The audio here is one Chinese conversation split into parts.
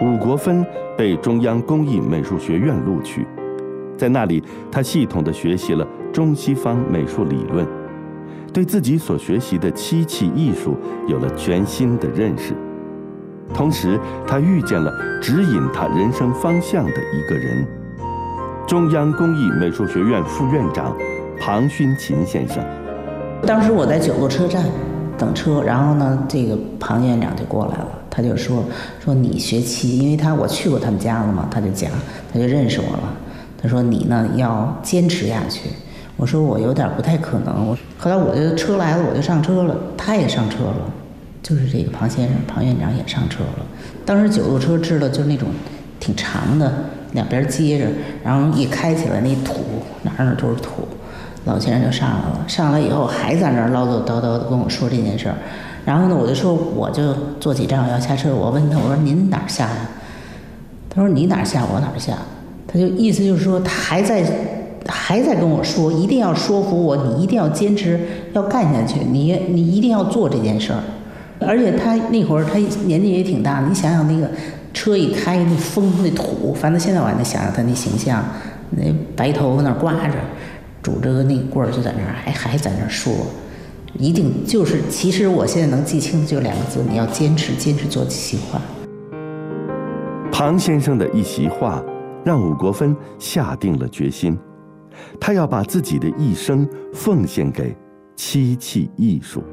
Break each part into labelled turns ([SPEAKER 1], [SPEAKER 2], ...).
[SPEAKER 1] 伍国芬被中央工艺美术学院录取，在那里他系统地学习了中西方美术理论，对自己所学习的漆器艺术有了全新的认识。同时他遇见了指引他人生方向的一个人，中央工艺美术学院副院长庞勋琴先生。
[SPEAKER 2] 当时我在九路车站等车，然后呢，这个庞院长就过来了，他就说你学漆，因为我去过他们家了嘛，他就认识我了。他说你呢要坚持下去。我说我有点不太可能。后来我就车来了，我就上车了，他也上车了，就是这个庞院长也上车了。当时九路车知道就是那种挺长的，两边接着，然后一开起来那土哪都是土。老先生就上来了，上来以后还在那儿唠叨叨叨的跟我说这件事儿，然后呢，我就说我就坐几站我要下车，我问他，我说您哪儿下呀？他说你哪儿下我哪儿下，他就意思就是说他还在跟我说，一定要说服我，你一定要坚持要干下去，你一定要做这件事儿。而且他那会儿他年纪也挺大的，你想想那个车一开那风那土，反正现在我还能想想他那形象，那白头发那挂着。拄着个那棍儿就在那儿还在那儿说，一定就是其实我现在能记清的就两个字，你要坚持做企划。
[SPEAKER 1] 庞先生的一席话让伍国芬下定了决心，他要把自己的一生奉献给漆器艺术。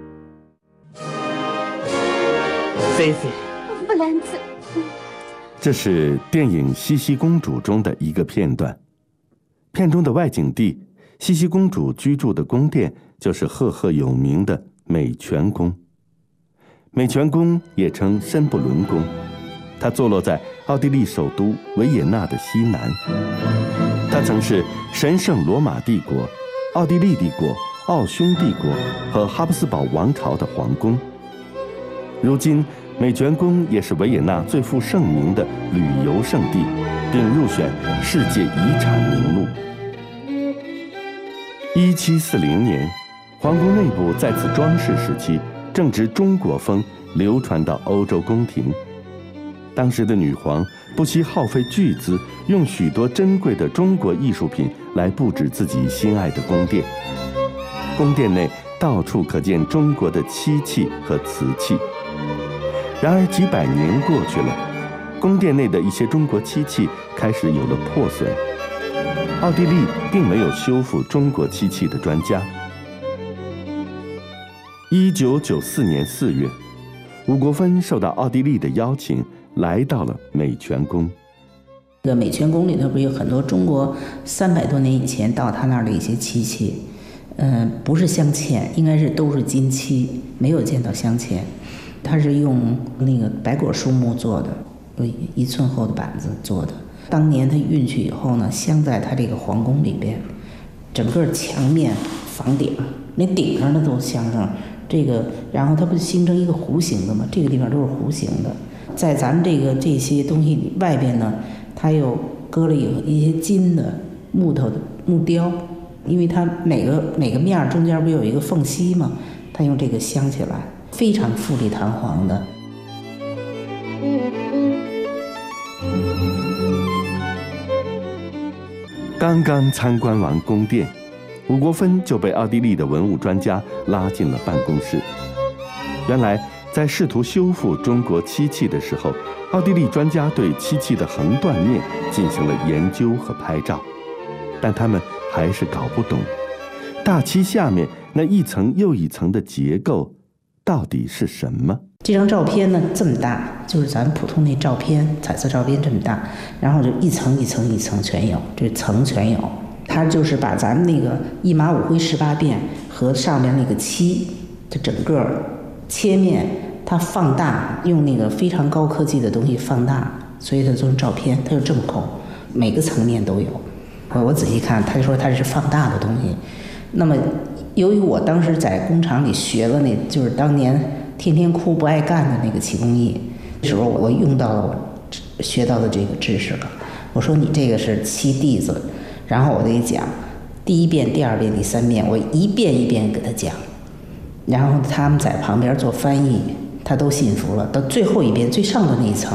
[SPEAKER 3] 菲菲，
[SPEAKER 4] 弗兰茨，
[SPEAKER 1] 这是电影《茜茜公主》中的一个片段。片中的外景地，茜茜公主居住的宫殿就是赫赫有名的美泉宫。美泉宫也称申布伦宫，它坐落在奥地利首都维也纳的西南。它曾是神圣罗马帝国、奥地利帝国、奥匈帝国和哈布斯堡王朝的皇宫。如今美泉宫也是维也纳最负盛名的旅游胜地，并入选世界遗产名录。1740年，皇宫内部在此装饰时期正值中国风流传到欧洲宫廷。当时的女皇不惜耗费巨资，用许多珍贵的中国艺术品来布置自己心爱的宫殿。宫殿内到处可见中国的漆器和瓷器。然而几百年过去了，宫殿内的一些中国漆器开始有了破损。奥地利并没有修复中国漆器的专家。1994年4月，伍国芬受到奥地利的邀请，来到了美泉宫。
[SPEAKER 2] 这个美泉宫里头不是有很多中国300多年以前到他那儿的一些漆器，不是镶嵌，应该是都是金漆，没有见到镶嵌。它是用那个白果树木做的，有1寸厚的板子做的。当年他运去以后呢，镶在他这个皇宫里边，整个墙面、房顶，那顶上的都镶上这个，然后它不形成一个弧形的吗？这个地方都是弧形的。在咱们这些东西外边呢，它又搁了一些金的木头的木雕，因为它每个面中间不有一个缝隙吗？它用这个镶起来，非常富丽堂皇的。
[SPEAKER 1] 刚刚参观完宫殿，伍国芬就被奥地利的文物专家拉进了办公室。原来，在试图修复中国漆器的时候，奥地利专家对漆器的横断面进行了研究和拍照，但他们还是搞不懂，大漆下面那一层又一层的结构到底是什么。
[SPEAKER 2] 这张照片呢这么大，就是咱普通那照片，彩色照片这么大，然后就一层一层一层全有，这层全有。它就是把咱们那个一马五挥18变和上面那个漆，就整个切面，它放大，用那个非常高科技的东西放大，所以它做成照片，它有正孔，每个层面都有。我仔细看，他就说它是放大的东西。那么，由于我当时在工厂里学了那，就是当年天天哭不爱干的那个漆工艺，那时候我用到了我学到的这个知识了。我说你这个是漆地子，然后我给讲第1遍、第2遍、第3遍，我一遍一遍给他讲，然后他们在旁边做翻译，他都信服了。到最后一遍最上的那一层，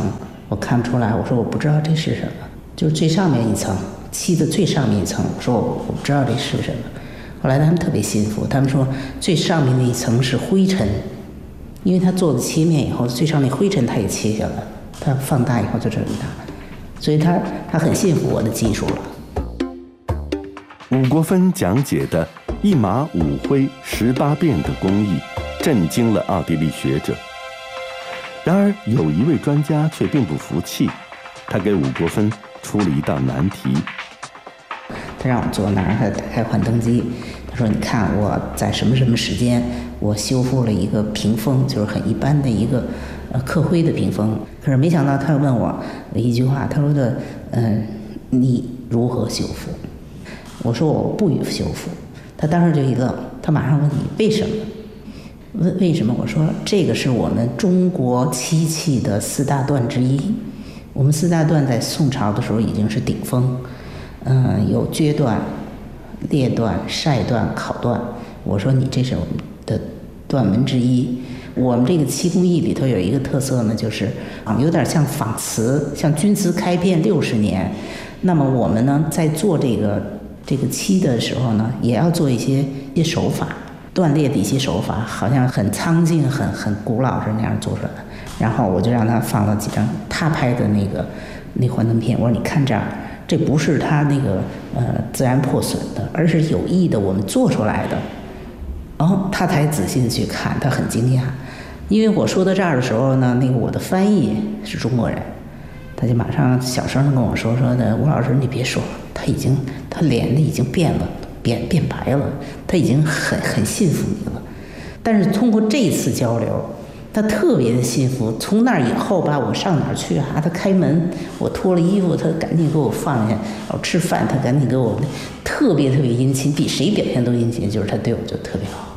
[SPEAKER 2] 我看不出来，我说我不知道这是什么，就最上面一层漆的最上面一层，我说我不知道这是什么。后来他们特别信服，他们说最上面那一层是灰尘，因为他做了切面以后，最上面灰尘他也切下来了，他放大以后就这么大，所以他很信服我的技术了。
[SPEAKER 1] 伍国芬讲解的一马五灰18变的工艺，震惊了奥地利学者。然而有一位专家却并不服气，他给伍国芬出了一道难题。
[SPEAKER 2] 他让我坐那儿，他打开幻灯机，他说：“你看我在什么什么时间，我修复了一个屏风，就是很一般的一个刻灰的屏风。可是没想到他问我一句话，他说的你如何修复？”我说我不予修复。他当时就一愣，他马上问你为什么？问为什么？我说这个是我们中国漆器的4大段之一。我们4大段在宋朝的时候已经是顶峰，有撅段、裂段、晒段、烤段。我说你这是我们的段门之一。我们这个漆工艺里头有一个特色呢，就是有点像仿瓷，像钧瓷开片60年。那么我们呢，在做这个漆的时候呢，也要做一些手法，断裂的一些手法，好像很苍劲、很古老是那样做出来的。然后我就让他放了几张他拍的那幻灯片，我说你看这儿，这不是他那个自然破损的，而是有意的我们做出来的。然后他才仔细的去看，他很惊讶，因为我说到这儿的时候呢，那个我的翻译是中国人，他就马上小声的跟我说的，吴老师你别说了，他脸已经变了，变白了，他已经很信服你了。但是通过这次交流，他特别的信服。从那以后吧，我上哪儿去啊？他开门，我脱了衣服，他赶紧给我放下；我吃饭，他赶紧给我，特别殷勤，比谁表现都殷勤，就是他对我就特别好。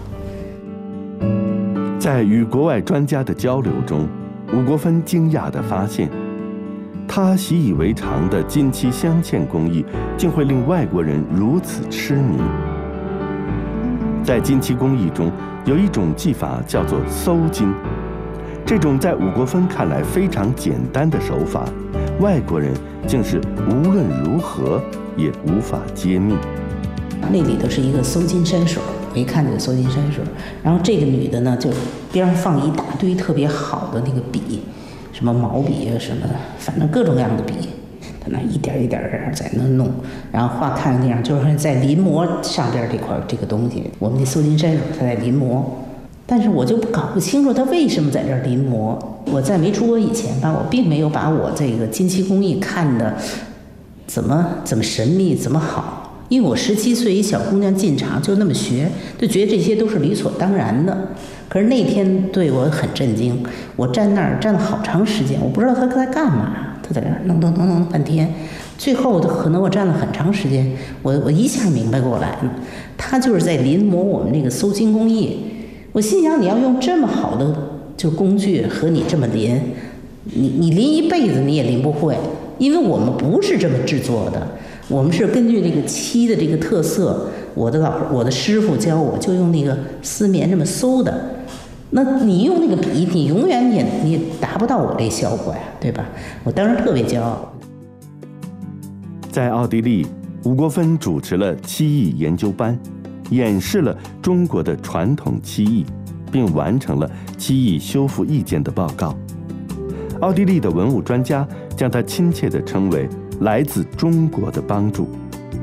[SPEAKER 1] 在与国外专家的交流中，伍国芬惊讶地发现，他习以为常的金漆镶嵌工艺，竟会令外国人如此痴迷。在金漆工艺中，有一种技法叫做馊金，这种在伍国芬看来非常简单的手法，外国人竟是无论如何也无法揭秘。
[SPEAKER 2] 那里头是一个馊金山水，我一看这个馊金山水，然后这个女的呢，就边上放一大堆特别好的那个笔，什么毛笔啊，什么反正各种各样的笔，他那一点一点在那弄，然后画看那样，就是在临摹上边这个东西。我们的馊金山水他在临摹，但是我就搞不清楚他为什么在这儿临摹。我在没出国以前吧，我并没有把我这个金漆工艺看得怎么神秘，怎么好。因为我17岁一小姑娘进厂就那么学，就觉得这些都是理所当然的。可是那天对我很震惊，我站那儿站了好长时间，我不知道他在干嘛，他在那儿弄半天，最后可能我站了很长时间，我一下明白过来了，他就是在临摹我们这个馊金工艺。我心想，你要用这么好的就工具和你这么临，你临一辈子你也临不会，因为我们不是这么制作的。我们是根据这个漆的这个特色，我的师傅教我就用那个丝棉这么馊的，那你用那个笔，你永远你也达不到我这效果呀，对吧？我当时特别骄傲。
[SPEAKER 1] 在奥地利，伍国芬主持了漆艺研究班，演示了中国的传统漆艺，并完成了漆艺修复意见的报告。奥地利的文物专家将他亲切地称为来自中国的帮助。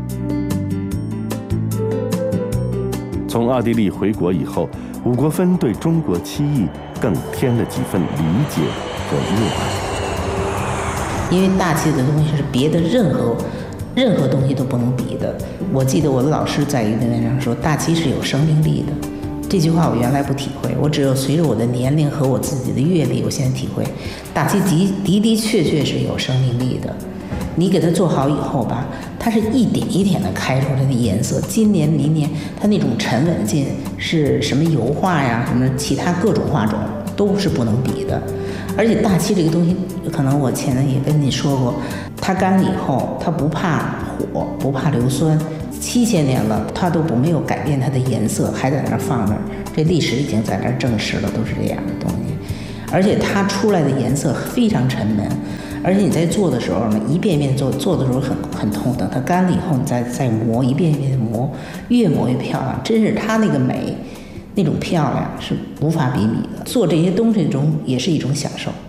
[SPEAKER 1] 从奥地利回国以后，伍国芬对中国漆艺更添了几分理解和热爱。
[SPEAKER 2] 因为大漆的东西是别的任何东西都不能比的。我记得我的老师在一个文章说，大漆是有生命力的。这句话我原来不体会，我只有随着我的年龄和我自己的阅历，我现在体会，大漆的确是有生命力的。你给它做好以后吧，它是一点一点的开出来的颜色，今年明年它那种沉稳劲是什么油画呀，什么其他各种画种都是不能比的。而且大漆这个东西，可能我前面也跟你说过，它干了以后它不怕火，不怕硫酸，7000年了它都没有改变它的颜色，还在那儿放着，这历史已经在那儿证实了，都是这样的东西。而且它出来的颜色非常沉闷， 而且你在做的时候呢，一遍一遍做，做的时候很痛，等它干了以后，你再磨，一遍一遍的磨，越磨越漂亮。真是它那个美，那种漂亮是无法比拟的。做这些东西中也是一种享受。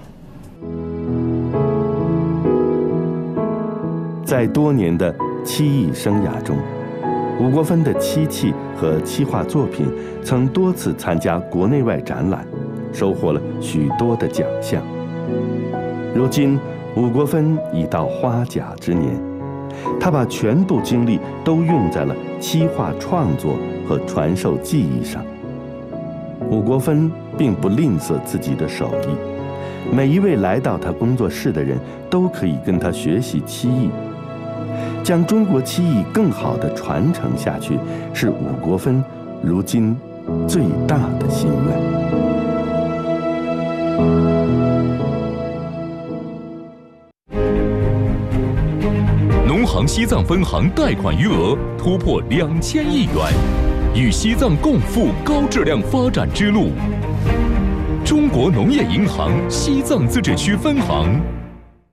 [SPEAKER 1] 在多年的漆艺生涯中，吴国芬的漆器和漆画作品曾多次参加国内外展览，收获了许多的奖项。如今，吴国芬已到花甲之年，他把全部精力都用在了漆画创作和传授技艺上。吴国芬并不吝啬自己的手艺，每一位来到他工作室的人都可以跟他学习漆艺。将中国漆艺更好地传承下去，是吴国芬如今最大的心愿。
[SPEAKER 4] 农行西藏分行贷款余额突破2000亿元，与西藏共赴高质量发展之路。中国农业银行西藏自治区分行。